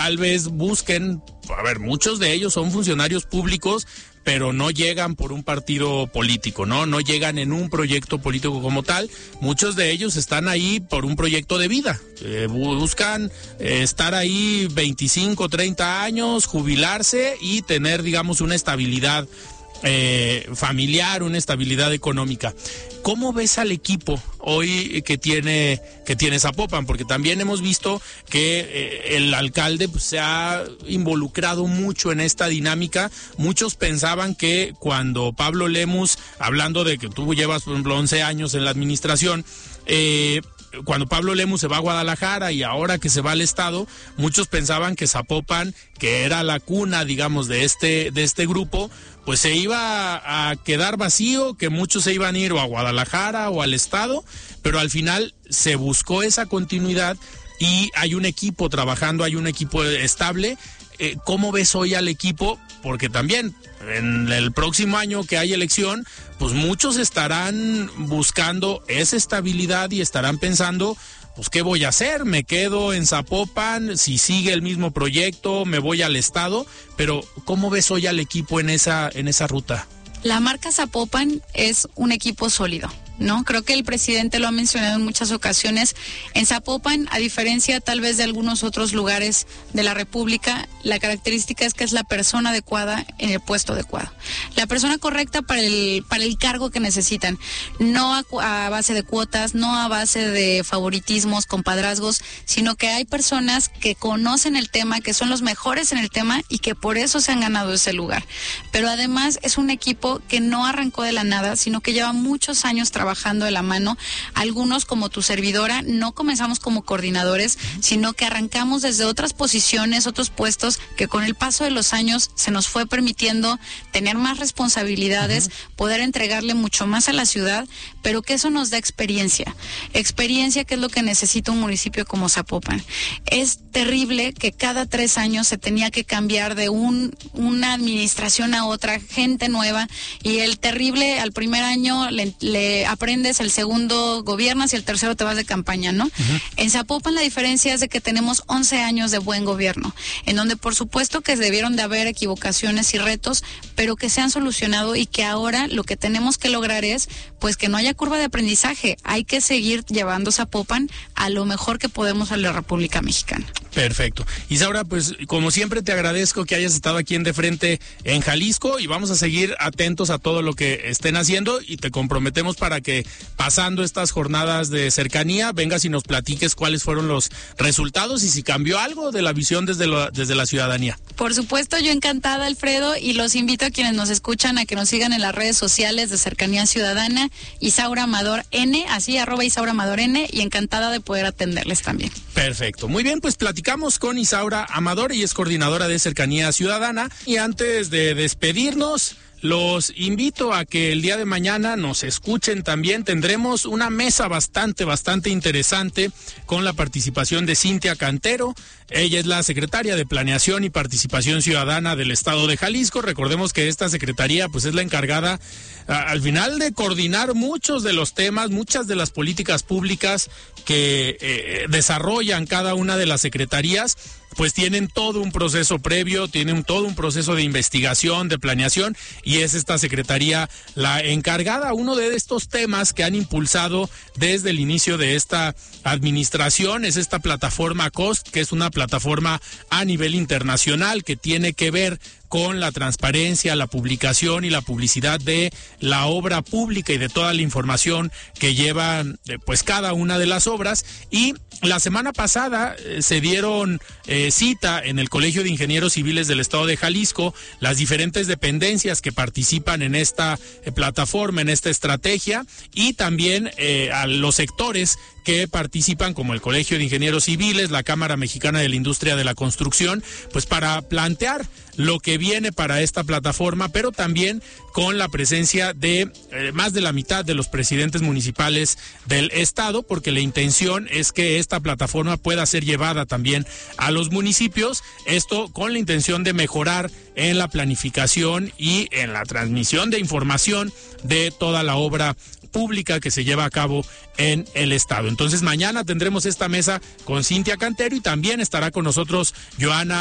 tal vez busquen, a ver, muchos de ellos son funcionarios públicos, pero no llegan por un partido político, no llegan en un proyecto político como tal. Muchos de ellos están ahí por un proyecto de vida, buscan estar ahí 25, 30 años, jubilarse y tener, digamos, una estabilidad familiar, una estabilidad económica. ¿Cómo ves al equipo hoy que tiene Zapopan? Porque también hemos visto que el alcalde pues, se ha involucrado mucho en esta dinámica. Muchos pensaban que cuando Pablo Lemus, hablando de que tú llevas, por ejemplo, 11 años en la administración, cuando Pablo Lemus se va a Guadalajara y ahora que se va al estado, muchos pensaban que Zapopan, que era la cuna, digamos, de este grupo, pues se iba a quedar vacío, que muchos se iban a ir o a Guadalajara o al estado, pero al final se buscó esa continuidad y hay un equipo trabajando, hay un equipo estable. ¿Cómo ves hoy al equipo? Porque también en el próximo año que hay elección, pues muchos estarán buscando esa estabilidad y estarán pensando, pues ¿qué voy a hacer? ¿Me quedo en Zapopan? Si sigue el mismo proyecto, me voy al estado. Pero ¿cómo ves hoy al equipo en esa ruta? La marca Zapopan es un equipo sólido, ¿no? Creo que el presidente lo ha mencionado en muchas ocasiones. En Zapopan, a diferencia tal vez de algunos otros lugares de la República, la característica es que es la persona adecuada en el puesto adecuado. La persona correcta para el cargo que necesitan. No a base de cuotas, no a base de favoritismos, compadrazgos, sino que hay personas que conocen el tema, que son los mejores en el tema y que por eso se han ganado ese lugar. Pero además es un equipo que no arrancó de la nada, sino que lleva muchos años trabajando de la mano. Algunos, como tu servidora, no comenzamos como coordinadores, sino que arrancamos desde otras posiciones, otros puestos, que con el paso de los años se nos fue permitiendo tener más responsabilidades, poder entregarle mucho más a la ciudad, pero que eso nos da experiencia, que es lo que necesita un municipio como Zapopan. Es terrible que cada 3 años se tenía que cambiar de una administración a otra, gente nueva, y el terrible, al primer año le aprendes, el segundo gobiernas y el tercero te vas de campaña, ¿no? En Zapopan la diferencia es de que tenemos 11 años de buen gobierno, en donde por supuesto que debieron de haber equivocaciones y retos, pero que se han solucionado y que ahora lo que tenemos que lograr es, pues, que no haya curva de aprendizaje. Hay que seguir llevando Zapopan a lo mejor que podemos a la República Mexicana. Perfecto. Isaura, pues como siempre te agradezco que hayas estado aquí en De Frente en Jalisco y vamos a seguir atentos a todo lo que estén haciendo y te comprometemos para que pasando estas jornadas de cercanía vengas y nos platiques cuáles fueron los resultados y si cambió algo de la visión desde la ciudadanía. Por supuesto, yo encantada, Alfredo, y los invito a quienes nos escuchan a que nos sigan en las redes sociales de Cercanía Ciudadana, Isaura Amador N, así @Isaura Amador N, y encantada de poder atenderles también. Perfecto. Muy bien, pues platicamos con Isaura Amador, ella es coordinadora de Cercanía Ciudadana, y antes de despedirnos, los invito a que el día de mañana nos escuchen también. Tendremos una mesa bastante interesante con la participación de Cintia Cantero. Ella es la secretaria de Planeación y Participación Ciudadana del Estado de Jalisco. Recordemos que esta secretaría pues es la encargada al final de coordinar muchos de los temas, muchas de las políticas públicas que desarrollan cada una de las secretarías. Pues tienen todo un proceso previo, tienen todo un proceso de investigación, de planeación, y es esta secretaría la encargada. Uno de estos temas que han impulsado desde el inicio de esta administración es esta plataforma COST, que es una plataforma a nivel internacional que tiene que ver con la transparencia, la publicación y la publicidad de la obra pública y de toda la información que lleva pues cada una de las obras. Y la semana pasada se dieron cita en el Colegio de Ingenieros Civiles del Estado de Jalisco las diferentes dependencias que participan en esta plataforma, en esta estrategia, y también a los sectores que participan, como el Colegio de Ingenieros Civiles, la Cámara Mexicana de la Industria de la Construcción, pues para plantear lo que viene para esta plataforma, pero también con la presencia de más de la mitad de los presidentes municipales del estado, porque la intención es que esta plataforma pueda ser llevada también a los municipios, esto con la intención de mejorar en la planificación y en la transmisión de información de toda la obra pública que se lleva a cabo en el estado. Entonces mañana tendremos esta mesa con Cintia Cantero y también estará con nosotros Joana